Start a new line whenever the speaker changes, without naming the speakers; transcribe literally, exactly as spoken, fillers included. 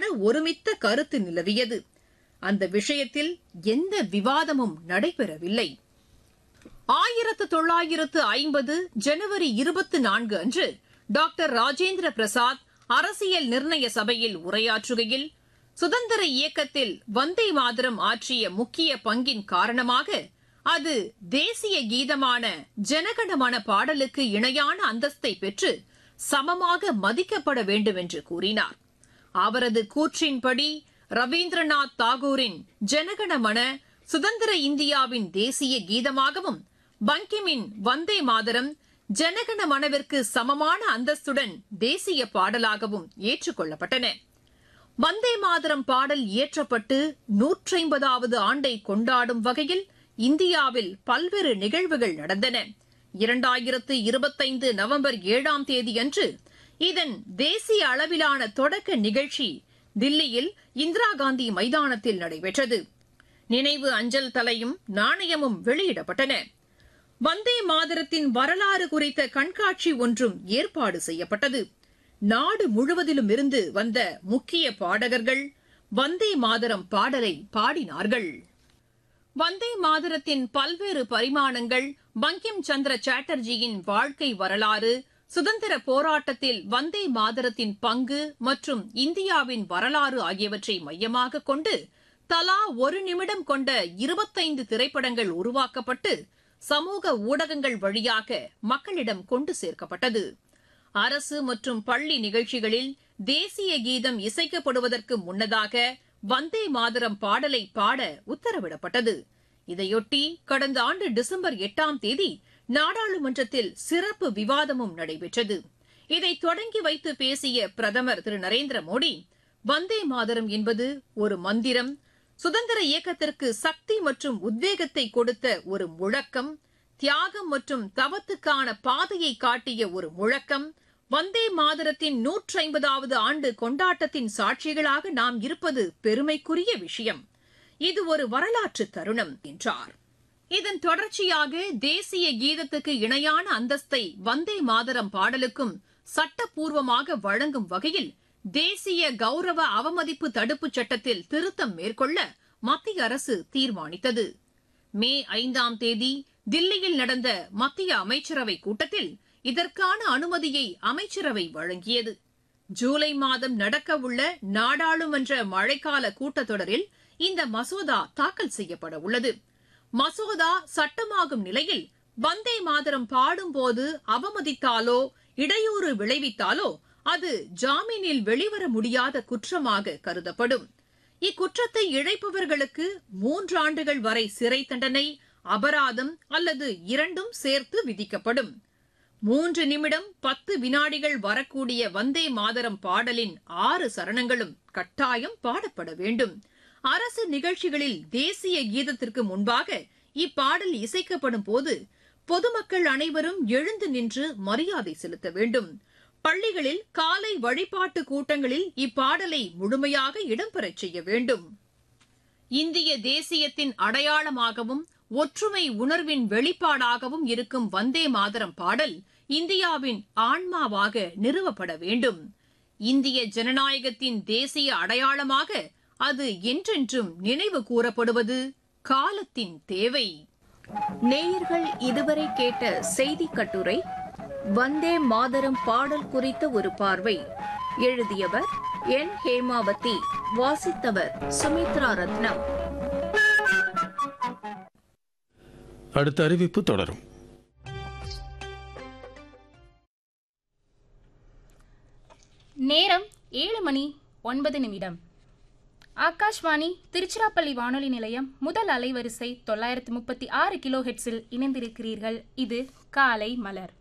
ஒருமித்த கருத்து நிலவியது. அந்த விஷயத்தில் எந்த விவாதமும் நடைபெறவில்லை. ஆயிரத்து தொள்ளாயிரத்து ஐம்பது ஜனவரி இருபத்தி நான்கு அன்று டாக்டர் ராஜேந்திர பிரசாத் அரசியல் நிர்ணய சபையில் உரையாற்றுகையில், சுதந்திர இயக்கத்தில் வந்தே மாதரம் ஆற்றிய முக்கிய பங்கின் காரணமாக அது தேசிய கீதமான ஜனகணமன பாடலுக்கு இணையான அந்தஸ்தை பெற்று சமமாக மதிக்கப்பட வேண்டும் என்று கூறினார். அவரது கூற்றின்படி ரவீந்திரநாத் தாகூரின் ஜனகணமன சுதந்திர இந்தியாவின் தேசிய கீதமாகவும், பங்கிமின் வந்தே மாதரம் ஜனகணமனவிற்கு சமமான அந்தஸ்துடன் தேசிய பாடலாகவும் ஏற்றுக் கொள்ளப்பட்டன. வந்தே மாதரம் பாடல் இயற்றப்பட்டு நூற்றைம்பதாவது ஆண்டை கொண்டாடும் வகையில் இந்தியாவில் பல்வேறு நிகழ்வுகள் நடந்தன. இரண்டாயிரத்து இருபத்தைந்து நவம்பர் ஏழாம் தேதியன்று இதன் தேசிய அளவிலான தொடக்க நிகழ்ச்சி தில்லியில் இந்திரா காந்தி மைதானத்தில் நடைபெற்றது. நினைவு அஞ்சல் தலையும் நாணயமும் வெளியிடப்பட்டன. வந்தே மாதரத்தின் வரலாறு குறித்த கண்காட்சி ஒன்றும் ஏற்பாடு செய்யப்பட்டது. நாடு முழுவதிலும் இருந்து வந்த முக்கிய பாடகர்கள் வந்தே மாதரம் பாடலை பாடினார்கள். வந்தே மாதரத்தின் பல்வேறு பரிமாணங்கள், பங்கிம் சந்திர சாட்டர்ஜியின் வாழ்க்கை வரலாறு, சுதந்திர போராட்டத்தில் வந்தே மாதரத்தின் பங்கு மற்றும் இந்தியாவின் வரலாறு ஆகியவற்றை மையமாக கொண்டு தலா ஒரு நிமிடம் கொண்ட இருபத்தைந்து திரைப்படங்கள் உருவாக்கப்பட்டு சமூக ஊடகங்கள் வழியாக மக்களிடம் கொண்டு சேர்க்கப்பட்டது. அரசு மற்றும் பள்ளி நிகழ்ச்சிகளில் தேசிய கீதம் இசைக்கப்படுவதற்கு முன்னதாக வந்தே மாதரம் பாடலை பாட உத்தரவிடப்பட்டது. இதையொட்டி கடந்த ஆண்டு டிசம்பர் எட்டாம் தேதி நாடாளுமன்றத்தில் சிறப்பு விவாதமும் நடைபெற்றது. இதை தொடங்கி வைத்து பேசிய பிரதமர் திரு நரேந்திர மோடி, வந்தே மாதரம் என்பது ஒரு மந்திரம், சுதந்திர இயக்கத்திற்கு சக்தி மற்றும் உத்வேகத்தை கொடுத்த ஒரு முழக்கம், தியாகம் மற்றும் தவத்துக்கான பாதையை காட்டிய ஒரு முழக்கம், வந்தே மாதரத்தின் நூற்றைம்பதாவது ஆண்டு கொண்டாட்டத்தின் சாட்சிகளாக நாம் இருப்பது பெருமைக்குரிய விஷயம். இது ஒரு வரலாற்று தருணம் என்றார். இதன் தொடர்ச்சியாக தேசிய கீதத்துக்கு இணையான அந்தஸ்தை வந்தே மாதரம் பாடலுக்கும் சட்டப்பூர்வமாக வழங்கும் வகையில் தேசிய கௌரவ அவமதிப்பு தடுப்புச் சட்டத்தில் திருத்தம் மேற்கொள்ள மத்திய அரசு தீர்மானித்தது. மே ஐந்தாம் தேதி தில்லியில் நடந்த மத்திய அமைச்சரவை கூட்டத்தில் இதற்கான அனுமதியை அமைச்சரவை வழங்கியது. ஜூலை மாதம் நடக்கவுள்ள நாடாளுமன்ற மழைக்கால கூட்டத்தொடரில் இந்த மசோதா தாக்கல் செய்யப்பட உள்ளது. மசோதா சட்டமாகும் நிலையில் வந்தே மாதரம் பாடும்போது அவமதித்தாலோ இடையூறு விளைவித்தாலோ அது ஜாமீனில் வெளிவர முடியாத குற்றமாக கருதப்படும். இக்குற்றத்தை இழைப்பவர்களுக்கு மூன்று ஆண்டுகள் வரை சிறை தண்டனை, அபராதம் அல்லது இரண்டும் சேர்த்து விதிக்கப்படும். மூன்று நிமிடம் பத்து வினாடிகள் வரக்கூடிய வந்தே மாதரம் பாடலின் ஆறு சரணங்களும் கட்டாயம் பாடப்பட வேண்டும். அரசு நிகழ்ச்சிகளில் தேசிய கீதத்திற்கு முன்பாக இப்பாடல் இசைக்கப்படும் போது பொதுமக்கள் அனைவரும் எழுந்து நின்று மரியாதை செலுத்த வேண்டும். பள்ளிகளில் காலை வழிபாட்டு கூட்டங்களில் இப்பாடலை முழுமையாக இடம்பெறச் செய்ய வேண்டும். இந்திய தேசியத்தின் அடையாளமாகவும் ஒற்றுமை உணர்வின் வெளிப்பாடாகவும் இருக்கும் வந்தே மாதரம் பாடல் இந்தியாவின் ஆன்மாவாக நிறுவப்பட வேண்டும். இந்திய ஜனநாயகத்தின் தேசிய அடையாளமாக அது என்றென்றும் நினைவு கூறப்படுவது காலத்தின் தேவை.
நேயர்கள் இதுவரை கேட்ட செய்தி கட்டுரை வந்தே மாதரம் பாடல் குறித்த ஒரு பார்வை. எழுதியவர் என் ஹேமாவதி, வாசித்தவர் சுமித்ரா ரத்னம்.
அடுத்த அறிவிப்பு தொடரும்.
நேரம் ஏழு மணி ஒன்பது நிமிடம். ஆகாஷ்வாணி திருச்சிராப்பள்ளி வானொலி நிலையம் முதல் அலைவரிசை தொள்ளாயிரத்து முப்பத்தி ஆறு கிலோ ஹெட்ஸில் இணைந்திருக்கிறீர்கள். இது காலை மலர்.